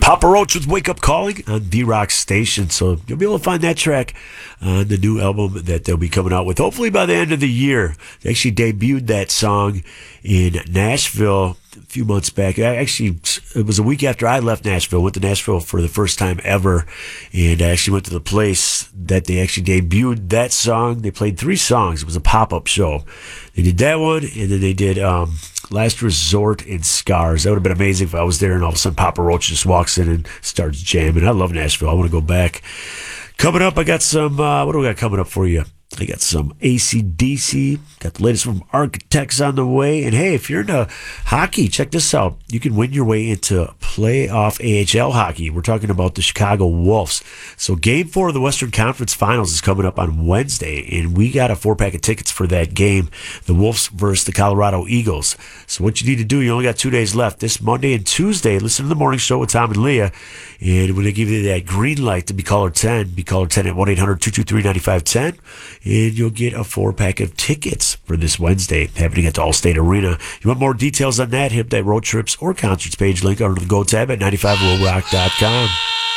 Papa Roach with Wake Up Calling on D-Rock Station. So you'll be able to find that track on the new album that they'll be coming out with, hopefully by the end of the year. They actually debuted that song in Nashville a few months back. Actually, it was a week after I left Nashville. Went to Nashville for the first time ever, and I actually went to the place that they actually debuted that song. They played 3 songs. It was a pop-up show. They did that one, and then they did Last Resort and Scars. That would have been amazing if I was there and all of a sudden Papa Roach just walks in and starts jamming. I love Nashville. I want to go back. Coming up, I got some, what do we got coming up for you? I got some AC/DC, got the latest from Architects on the way. And hey, if you're into hockey, check this out. You can win your way into playoff AHL hockey. We're talking about the Chicago Wolves. So game 4 of the Western Conference Finals is coming up on Wednesday, and we got a 4-pack of tickets for that game, the Wolves versus the Colorado Eagles. So what you need to do, you only got 2 days left. This Monday and Tuesday, listen to the morning show with Tom and Leah. And when they give you that green light to be caller 10, be caller 10 at 1-800-223-9510. And you'll get a 4-pack of tickets for this Wednesday happening at the Allstate Arena. You want more details on that? Hit that road trips or concerts page link under the Go tab at 95rowrock.com.